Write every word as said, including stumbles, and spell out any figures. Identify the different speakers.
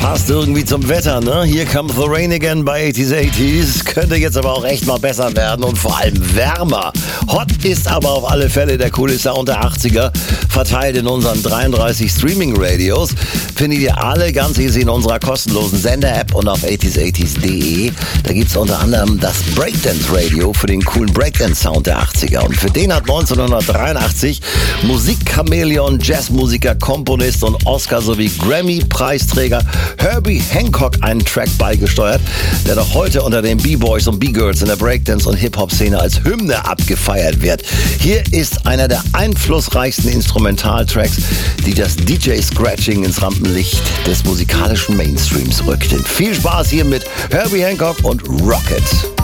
Speaker 1: Passt irgendwie zum Wetter, ne? Here comes the rain again bei eighties eighties. Könnte jetzt aber auch echt mal besser werden und vor allem wärmer. Hot ist aber auf alle Fälle der coole Sound der achtziger, verteilt in unseren dreiunddreißig Streaming-Radios. Findet ihr alle ganz easy in unserer kostenlosen Sender-App und auf eighties eighties punkt de. Da gibt's unter anderem das Breakdance-Radio für den coolen Breakdance-Sound der achtziger. Und für den hat neunzehnhundertdreiundachtzig Musikchamäleon, Jazzmusiker, Komponist und Oscar- sowie Grammy-Preisträger Herbie Hancock einen Track beigesteuert, der doch heute unter den B-Boys und B-Girls in der Breakdance- und Hip-Hop-Szene als Hymne abgefeiert wird. Hier ist einer der einflussreichsten Instrumentaltracks, die das D J-Scratching ins Rampenlicht des musikalischen Mainstreams rückten. Viel Spaß hier mit Herbie Hancock und Rocket.